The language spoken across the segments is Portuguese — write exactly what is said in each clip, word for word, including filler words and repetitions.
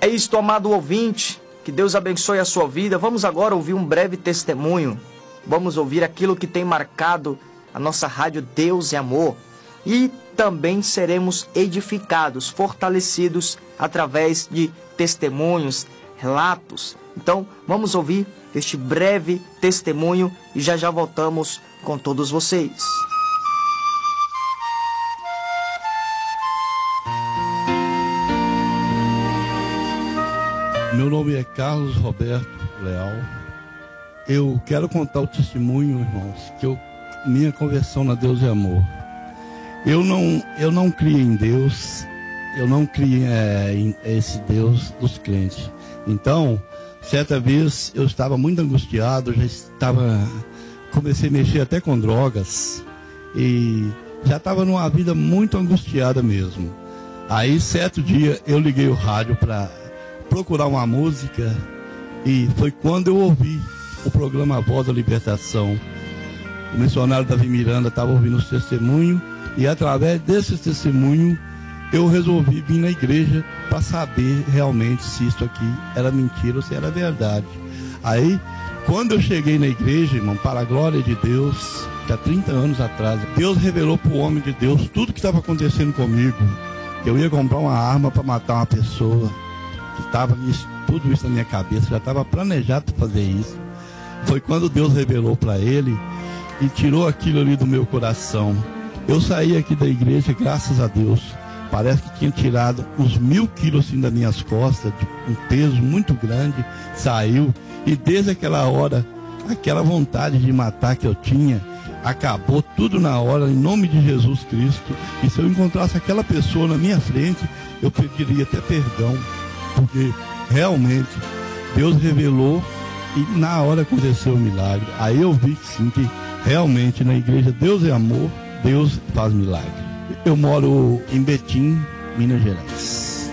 É isto, amado ouvinte, que Deus abençoe a sua vida. Vamos agora ouvir um breve testemunho. Vamos ouvir aquilo que tem marcado a nossa rádio Deus e Amor. E também seremos edificados, fortalecidos através de testemunhos, relatos. Então, vamos ouvir este breve testemunho e já já voltamos com todos vocês. Meu nome é Carlos Roberto Leal. Eu quero contar o testemunho, irmãos, que eu, minha conversão na Deus e Amor. Eu não, eu não criei em Deus, eu não criei é, em esse Deus dos crentes. Então, certa vez eu estava muito angustiado, já estava, comecei a mexer até com drogas e já estava numa vida muito angustiada mesmo. Aí, certo dia, eu liguei o rádio para procurar uma música e foi quando eu ouvi o programa Voz da Libertação. O missionário Davi Miranda estava ouvindo os testemunhos e através desses testemunhos eu resolvi vir na igreja para saber realmente se isso aqui era mentira ou se era verdade. Aí, quando eu cheguei na igreja, irmão, para a glória de Deus, que há trinta anos atrás, Deus revelou para o homem de Deus tudo o que estava acontecendo comigo. Eu ia comprar uma arma para matar uma pessoa. Que estava isso, tudo isso na minha cabeça, já estava planejado para fazer isso. Foi quando Deus revelou para ele e tirou aquilo ali do meu coração. Eu saí aqui da igreja, graças a Deus, parece que tinha tirado uns mil quilos assim das minhas costas, um peso muito grande, saiu, e desde aquela hora, aquela vontade de matar que eu tinha, acabou tudo na hora, em nome de Jesus Cristo. E se eu encontrasse aquela pessoa na minha frente, eu pediria até perdão, porque realmente Deus revelou e na hora aconteceu o milagre. Aí eu vi que sim, que realmente na igreja Deus é Amor, Deus faz milagre. Eu moro em Betim, Minas Gerais.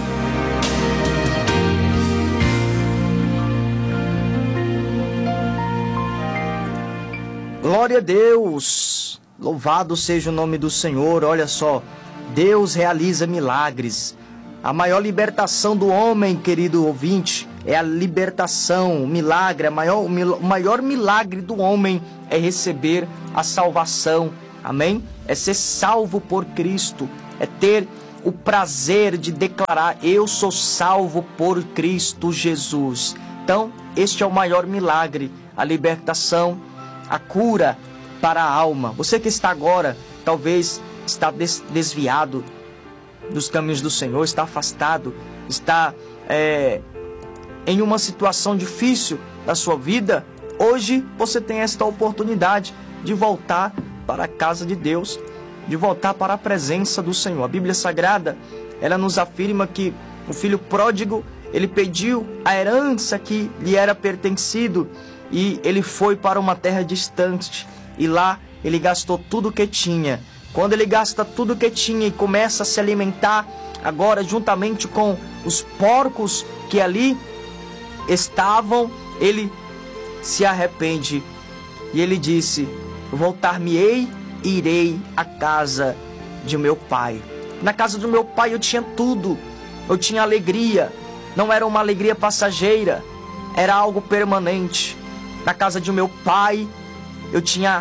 Glória a Deus! Louvado seja o nome do Senhor. Olha só, Deus realiza milagres. A maior libertação do homem, querido ouvinte, é a libertação, o milagre. A maior, o maior milagre do homem é receber a salvação. Amém? É ser salvo por Cristo. É ter o prazer de declarar: eu sou salvo por Cristo Jesus. Então, este é o maior milagre, a libertação, a cura para a alma. Você que está agora, talvez está desviado dos caminhos do Senhor, está afastado, está é, em uma situação difícil da sua vida, hoje você tem esta oportunidade de voltar para a casa de Deus, de voltar para a presença do Senhor. A Bíblia Sagrada, ela nos afirma que o filho pródigo, ele pediu a herança que lhe era pertencido e ele foi para uma terra distante e lá ele gastou tudo o que tinha. Quando ele gasta tudo o que tinha e começa a se alimentar agora juntamente com os porcos que ali estavam, ele se arrepende e ele disse: voltar-me-ei e irei à casa de meu pai. Na casa do meu pai eu tinha tudo, eu tinha alegria, não era uma alegria passageira, era algo permanente. Na casa de meu pai eu tinha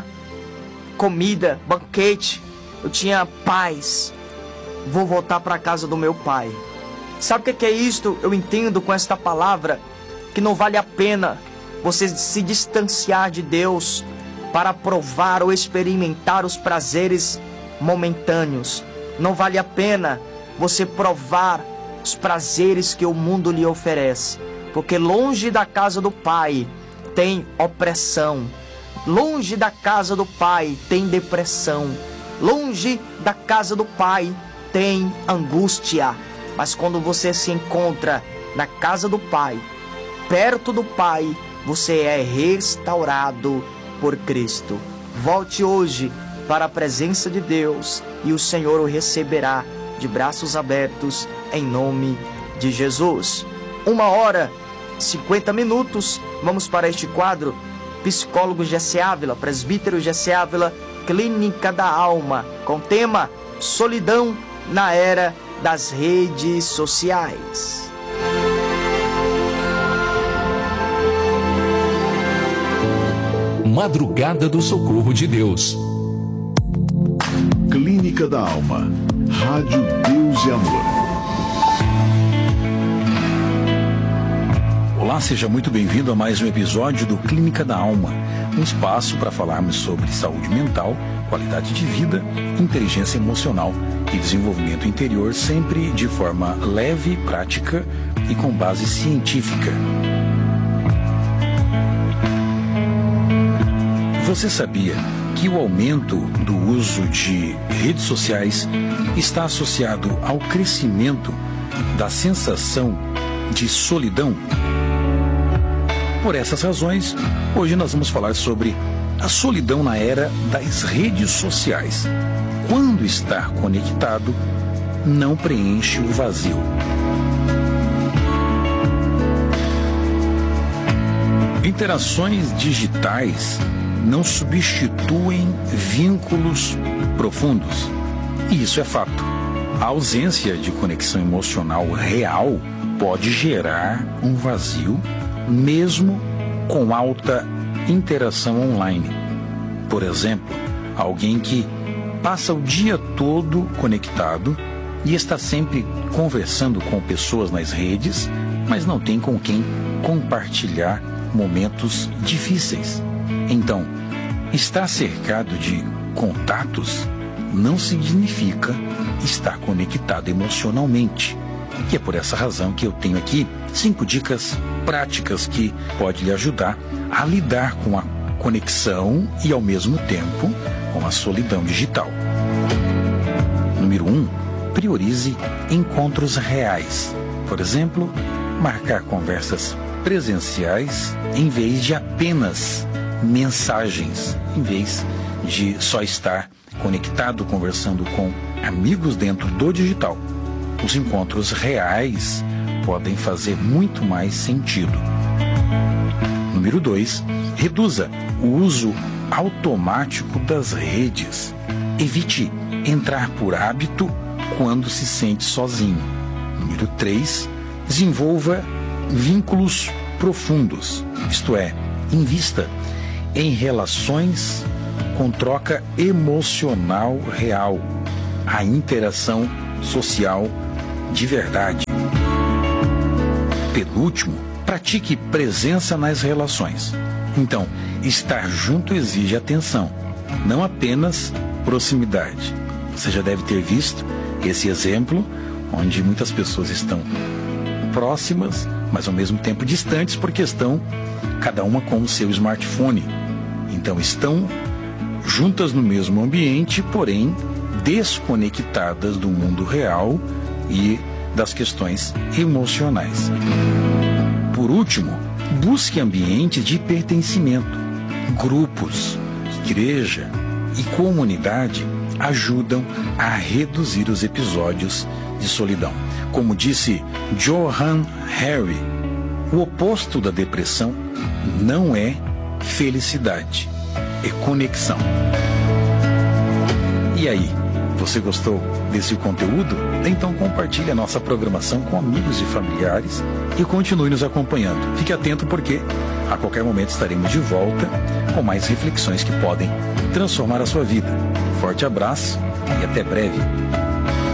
comida, banquete, eu tinha paz. Vou voltar para a casa do meu pai. Sabe o que é isto? Eu entendo com esta palavra que não vale a pena você se distanciar de Deus para provar ou experimentar os prazeres momentâneos. Não vale a pena você provar os prazeres que o mundo lhe oferece, porque longe da casa do Pai tem opressão, longe da casa do Pai tem depressão, longe da casa do Pai tem angústia. Mas quando você se encontra na casa do Pai, perto do Pai, você é restaurado por Cristo. Volte hoje para a presença de Deus e o Senhor o receberá de braços abertos em nome de Jesus. Uma hora, cinquenta minutos, vamos para este quadro. Psicólogo Jessé Ávila, presbítero Jessé Ávila, Clínica da Alma, com tema Solidão na Era das Redes Sociais. Madrugada do Socorro de Deus. Clínica da Alma. Rádio Deus e Amor. Olá, seja muito bem-vindo a mais um episódio do Clínica da Alma, um espaço para falarmos sobre saúde mental, qualidade de vida, inteligência emocional e desenvolvimento interior, sempre de forma leve, prática e com base científica. Você sabia que o aumento do uso de redes sociais está associado ao crescimento da sensação de solidão? Por essas razões, hoje nós vamos falar sobre a solidão na era das redes sociais. Quando estar conectado não preenche o vazio. Interações digitais não substituem vínculos profundos. E isso é fato. A ausência de conexão emocional real pode gerar um vazio, mesmo com alta interação online. Por exemplo, alguém que passa o dia todo conectado e está sempre conversando com pessoas nas redes, mas não tem com quem compartilhar momentos difíceis. Então, estar cercado de contatos não significa estar conectado emocionalmente. E é por essa razão que eu tenho aqui cinco dicas práticas que podem lhe ajudar a lidar com a conexão e, ao mesmo tempo, com a solidão digital. Número um, priorize encontros reais. Por exemplo, marcar conversas presenciais em vez de apenas mensagens, em vez de só estar conectado, conversando com amigos dentro do digital. Os encontros reais podem fazer muito mais sentido. Número dois, reduza o uso automático das redes. Evite entrar por hábito quando se sente sozinho. Número três, desenvolva vínculos profundos, isto é, invista em relações com troca emocional real, a interação social de verdade. Penúltimo, pratique presença nas relações. Então, estar junto exige atenção, não apenas proximidade. Você já deve ter visto esse exemplo, onde muitas pessoas estão próximas, mas ao mesmo tempo distantes, porque estão cada uma com o seu smartphone. Então, estão juntas no mesmo ambiente, porém desconectadas do mundo real e das questões emocionais. Por último, busque ambientes de pertencimento. Grupos, igreja e comunidade ajudam a reduzir os episódios de solidão. Como disse Johann Hari, o oposto da depressão não é felicidade, é conexão. E aí, você gostou desse conteúdo? Então compartilhe a nossa programação com amigos e familiares e continue nos acompanhando. Fique atento porque a qualquer momento estaremos de volta com mais reflexões que podem transformar a sua vida. Forte abraço e até breve.